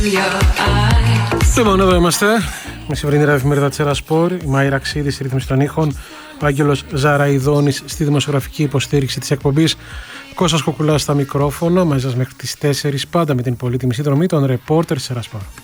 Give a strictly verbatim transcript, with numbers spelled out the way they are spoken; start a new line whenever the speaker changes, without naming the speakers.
Λοιπόν, εδώ είμαστε. Με σημερινή εφημερίδα Τσέρα Σπορ. Η Μάη Ραξίδη στη ρύθμιση των ήχων. Ο Άγγελος Ζαραϊδόνης στη δημοσιογραφική υποστήριξη της εκπομπής. Κώστας Κοκουλάς στα μικρόφωνα. Μαζί σας μέχρι τις τέσσερις, πάντα με την πολύτιμη συνδρομή των ρεπόρτερ Τσέρα Σπορ.